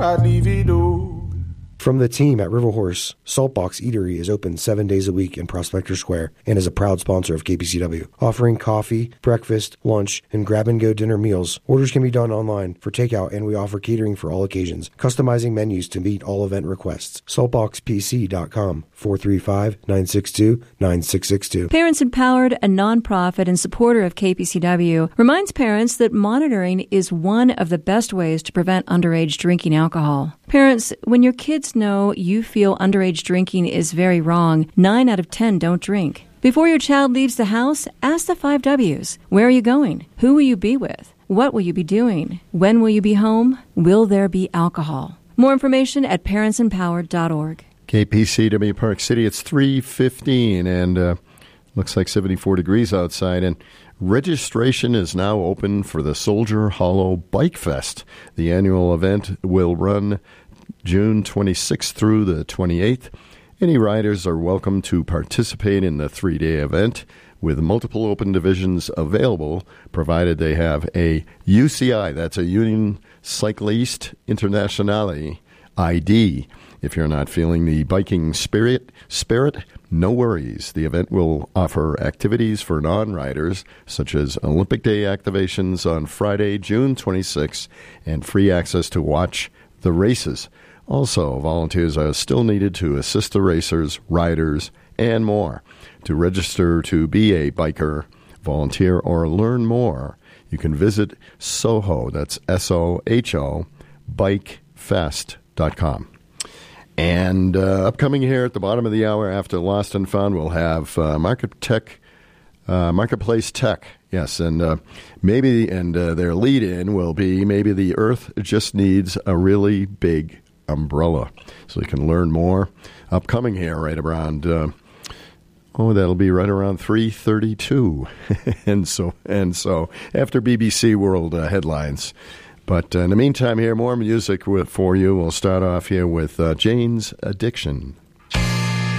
From the team at River Horse, Saltbox Eatery is open 7 days a week in Prospector Square and is a proud sponsor of KPCW, offering coffee, breakfast, lunch, and grab-and-go dinner meals. Orders can be done online for takeout, and we offer catering for all occasions, customizing menus to meet all event requests. Saltboxpc.com, 435-962-9662. Parents Empowered, a nonprofit and supporter of KPCW, reminds parents that monitoring is one of the best ways to prevent underage drinking alcohol. Parents, when your kids know you feel underage drinking is very wrong, 9 out of 10 don't drink. Before your child leaves the house, ask the 5 W's. Where are you going? Who will you be with? What will you be doing? When will you be home? Will there be alcohol? More information at parentsempowered.org. KPCW Park City, it's 3:15 and looks like 74 degrees outside, and registration is now open for the Soldier Hollow Bike Fest. The annual event will run June 26th through the 28th. Any riders are welcome to participate in the 3-day event with multiple open divisions available, provided they have a UCI, that's a Union Cycliste Internationale ID. If you're not feeling the biking spirit, no worries. The event will offer activities for non-riders, such as Olympic Day activations on Friday, June 26th, and free access to watch the races. Also, volunteers are still needed to assist the racers, riders, and more. To register to be a biker, volunteer, or learn more, you can visit SOHO, that's SOHO, bikefest.com. And upcoming here at the bottom of the hour after Lost and Found, we'll have Marketplace Tech. Yes, and their lead-in will be maybe the Earth just needs a really big umbrella. So you can learn more. Upcoming here right around, that'll be right around 3:32. and so after BBC World headlines. But in the meantime here, more music for you. We'll start off here with Jane's Addiction.